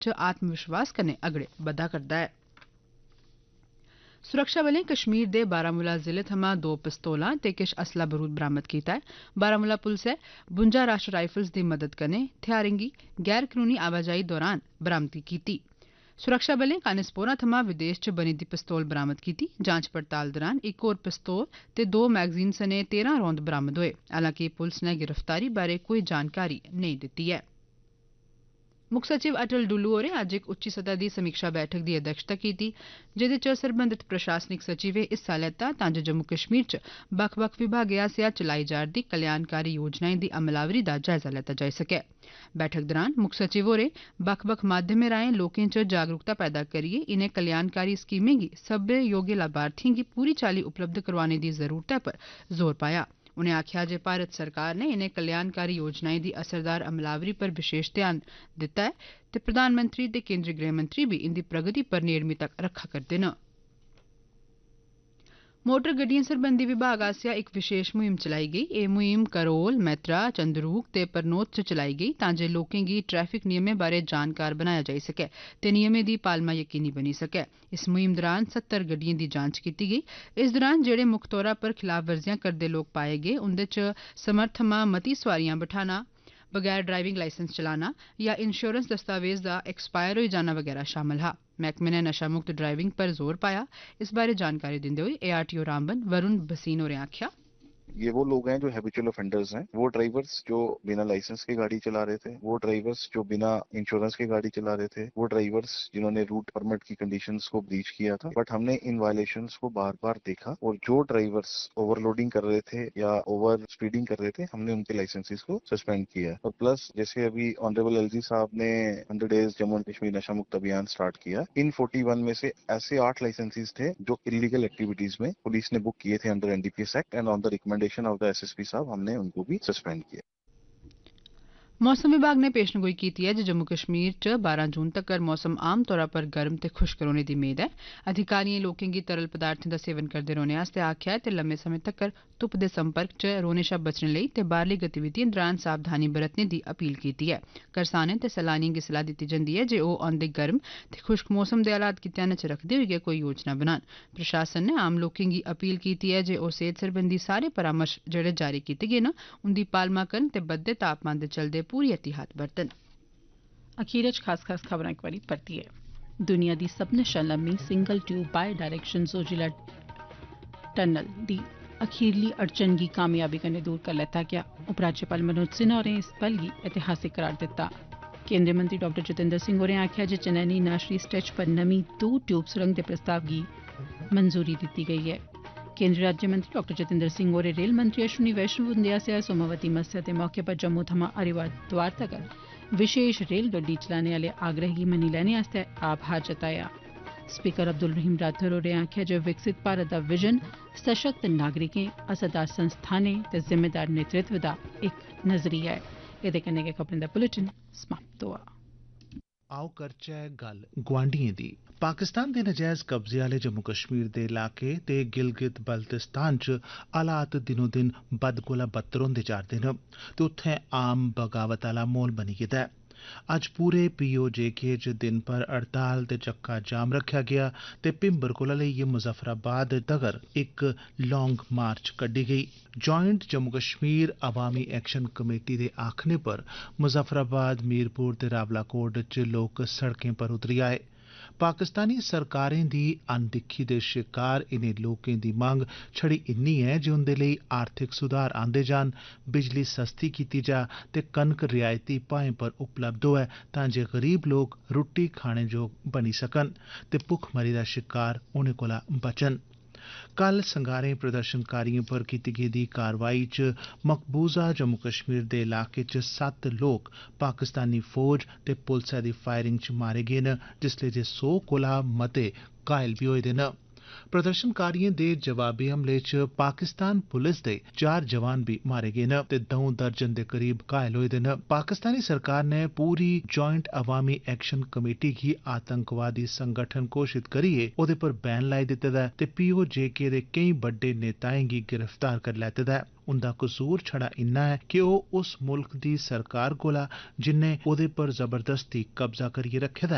च आत्मविश्वास कन्नै अगड़े बधा करदा है। सुरक्षा बलें कश्मीर दे बारामूला जिले थमां 2 पिस्तौलां ते किश असला बरूद बरामद कीता ऐ। बारामूला पुलसै 52 राष्ट्र राइफल्स दी मदद कन्नै थेहारें गी गैर कनूनी आवाजाही दौरान बरामद कीती। सुरक्षा बलें कानिस्पोरा थमां विदेश च बनी दी पिस्तौल बरामद कीती। जांच पड़ताल दौरान इक होर पिस्तौल ते 2 मैगजीन सने 13 रौंद बरामद होए। हालांकि पुलस नै गिरफ्तारी बारै कोई जानकारी नेईं दित्ती ऐ। मुक्ख सचिव अटल डुल्लू होरें अज्ज इक उच्ची सतह दी समीक्षा बैठक दी अध्यक्षता कीती जेदे च सरबंधत प्रशासनिक सचिवें हिस्सा लैता तां जे जम्मू कश्मीर च बक्ख बक्ख विभागें आसेआ चलाई जा'रदी कल्याणकारी योजनाएं दी अमलावरी दा जायजा लैता जाई सकै। बैठक दौरान मुक्ख सचिव होरें बक्ख बक्ख माध्यमें राएं लोकें च जागरूकता पैदा करियै इनें कल्याणकारी स्कीमें गी सब्बै योग्य लाभार्थिएं गी पूरी चाल्ली उपलब्ध करोआने दी जरूरतै पर जोर पाया। उनें आखेआ जे भारत सरकार ने इनें कल्याणकारी योजनाएं दी असरदार अमलावरी पर विशेष ध्यान दित्ता ऐ ते प्रधानमंत्री ते केंद्रीय गृहमंत्री बी इंदी प्रगति पर नेड़मी तक रक्खा करदे न। मोटर गड्डिएं सरबंधी विभाग आसेआ इक विशेष मुहिम चलाई गेई। एह् मुहिम करोल, मैत्रा, चंदरूक ते परनोत च चलाई गेई तां जे लोकें गी ट्रैफिक नियमें बारै जानकार बनाया जाई सकै ते नियमें दी पालमा यकीनी बनी सकै। इस मुहिम दौरान 70 गड्डिएं दी जांच कीती गेई। इस दौरान जेहड़े मुक्ख तौरा पर खिलाफवर्जियां करदे लोक पाए गे उंदे च समर्थ थमां मती सोआरियां बठाना, बगैर ड्राइविंग लाइसेंस चलाना या इंश्योरेंस दस्तावेज दा एक्सपायर होई जाना वगैरह शामल हा। मैह्कमे नै नशा मुक्त ड्राइविंग पर जोर पाया। इस बारै जानकारी दिंदे होई ARTO रामबन वरुण भसीन होरें आखेआ, ये वो लोग हैं जो हैबिचुअल ऑफेंडर्स हैं, वो ड्राइवर्स जो बिना लाइसेंस के गाड़ी चला रहे थे, वो ड्राइवर्स जो बिना इंश्योरेंस के गाड़ी चला रहे थे, वो ड्राइवर्स जिन्होंने रूट परमिट की कंडीशंस को ब्रीच किया था। बट हमने इन वायलेशंस को बार बार देखा और जो ड्राइवर्स ओवरलोडिंग कर रहे थे या ओवर स्पीडिंग कर रहे थे, हमने उनके लाइसेंसेस को सस्पेंड किया। और प्लस जैसे अभी ऑनरेबल LG साहब ने 100 डेज जम्मू एंड कश्मीर नशा मुक्त अभियान स्टार्ट किया, इन 41 में से ऐसे 8 लाइसेंसेस थे जो इलीगल एक्टिविटीज में पुलिस ने बुक किए थे under NDPS act and on the recommendation of the SSP साहब, हमने उनको भी सस्पेंड किया। मौसम विभाग ने पेशनगोई कीती है जे जम्मू कश्मीर च 12 जून तक्कर मौसम आम तौरा पर गर्म ते खुश्क रौह्ने दी मेद ऐ। अधिकारिएं लोकें गी तरल पदार्थें दा सेवन करदे रौह्ने आस्तै आखेआ ऐ ते लम्मे समें तक्कर धुप्प दे संपर्क च रौह्ने शा बचने लेई ते बाह्रली गतिविधिएं दौरान सावधानी बरतने दी अपील कीती ऐ। करसानें ते सैलानिएं गी सलाह दित्ती जंदी ऐ जे ओह् औंदे गर्म ते खुश्क मौसम दे हालात गी ध्यानै च रखदे होई गै कोई योजना बनान। प्रशासन ने आम लोकें गी अपील कीती ऐ जे ओह् सेह्त सरबंधी सारे परामर्श जेह्ड़े जारी कीते गे न उंदी पालमा करन ते बधदे तापमान दे चलदे पूरी एहतियात बरतन। अखीर च खास खबरां इक बारी परतियै। दुनिया दी सभनें शा लम्मी single tube by direction Zoji La tunnel दी अखीरली अड़चन गी कामयाबी कन्नै दूर करी लैता गेआ। उपराज्यपाल मनोज सिन्हा होरें इस पल गी ऐतिहासिक करार दित्ता। केंद्रीय मंत्री डॉ जितेंद्र सिंह होरें आखेआ जे चनैनी नाशरी स्ट्रेच पर नमीं 2 ट्यूब सुरंग दे प्रस्ताव गी मंजूरी दित्ती गेई ऐ। केंद्रीय राज्य मंत्री डॉ जितेंद्र सिंह होरें रेल मंत्री अश्विनी वैष्णव हुंदे आसेआ सोमावती मस्सेआ दे मौके पर जम्मू थमां हरिद्वार तगर विशेष रेल गड्डी चलाने आह्ले आग्रह गी मन्नी लैने आस्तै आभार जताया। स्पीकर अब्दुल रहीम राठौर होरें आखेआ जे विकसित भारत दा विजन सशक्त नागरिकें, असरदार संस्थानें ते जिम्मेदार नेतृत्व दा इक नजरिया ऐ। एह्दे कन्नै गै खबरें दा बुलेटिन समाप्त होआ। आओ करचै गल्ल गुआंढियें दी। पाकिस्तान दे नजैज कब्जे आह्ले जम्मू कश्मीर दे इलाके ते गिलगित बल्तिस्तान च हालात दिनो दिन बद कोला बदतर होंदे जा'रदे न ते उत्थें आम बगावत आह्ला माहौल बनी गेदा ऐ। अज्ज पूरे POJK च दिन भर हड़ताल ते चक्का जाम रक्खेआ गेआ ते भिंबर कोला लेइयै मुजफ्फराबाद तगर इक लॉन्ग मार्च कड्ढी गेई। जॉइंट जम्मू कश्मीर अवामी एक्शन कमेटी दे आखने पर मुजफ्फराबाद, मीरपुर ते रावलाकोट च लोक सड़कें पर उतरी आए। पाकिस्तानी सरकारें दी अनदिक्खी दे शिकार इनें लोकें दी मंग छड़ी इन्नी ऐ जे उंदे लेई आर्थिक सुधार आंदे जान, बिजली सस्ती कीती जा ते कनक रियायती भाएं पर उपलब्ध होऐ तां जे गरीब लोक रुट्टी खाने जोग बनी सकन ते भुक्खमरी दा शिकार होने कोला बचन। कल संगारें प्रदर्शनकारियों पर कीती गेदी कारवाई च मकबूजा जम्मू कश्मीर दे इलाके च 7 लोक पाकिस्तानी फौज ते पुलसै दी फायरिंग च मारे गे न, जिसले जे 100 कोला मते घायल बी होए दे न। प्रदर्शनकारियों दे जवाबी हमले च पाकिस्तान पुलिस दे 4 जवान भी मारे गे न ते 2 दर्जन दे करीब घायल होए दे न। पाकिस्तानी सरकार ने पूरी जॉइंट अवामी एक्शन कमेटी गी आतंकवादी संगठन घोषित करियै ओह्दे पर बैन लाई दित्ते दा ऐ ते POJK दे केईं बड्डे नेताएं गी गिरफ्तार करी लैते दा ऐ। उंदा कसूर छड़ा इन्ना ऐ कि ओह् उस मुल्ख दी सरकार कोला जिन्नै ओह्दे पर जबरदस्ती कब्जा करियै रखे दा